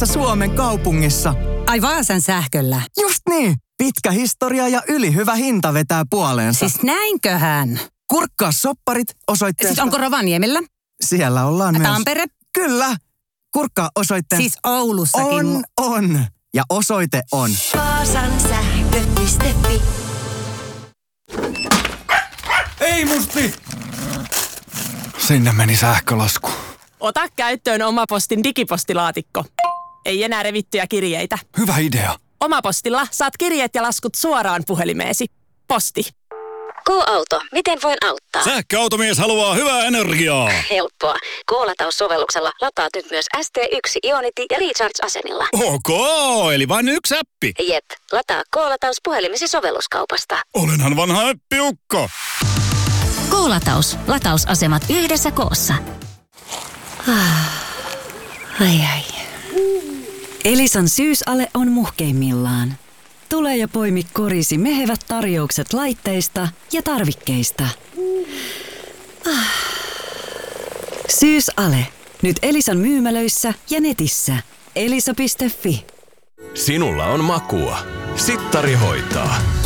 suurimmassa Suomen kaupungissa. Ai Vaasan sähköllä. Just niin. Pitkä historia ja ylihyvä hinta vetää puoleensa. Siis näinköhän? Kurkkaa sopparit osoitteesta... Siis onko Rovaniemellä? Siellä ollaan myös. Tampere? Kyllä. Kurkkaa osoitteesta... Siis Oulussakin. On. Ja osoite on... Vaasan sähkö.fi. Ei musti! Sinne meni sähkölasku. Ota käyttöön Omapostin digipostilaatikko. Ei enää revittyjä kirjeitä. Hyvä idea. Omapostilla saat kirjeet ja laskut suoraan puhelimeesi. Posti. K-auto, miten voin auttaa? Sähköautomies haluaa hyvää energiaa. Helppoa. K-lataussovelluksella lataat nyt myös ST1 Ionity ja Recharge-asemilla. Ok, eli vain yksi appi. Jep, lataa K-lataus puhelimesi sovelluskaupasta. Olenhan vanha äppiukko. K-lataus. Latausasemat yhdessä koossa. Ai. Elisan syysale on muhkeimmillaan. Tule ja poimi korisi mehevät tarjoukset laitteista ja tarvikkeista. Syysale. Nyt Elisan myymälöissä ja netissä. Elisa.fi. Sinulla on makua. Sittari hoitaa.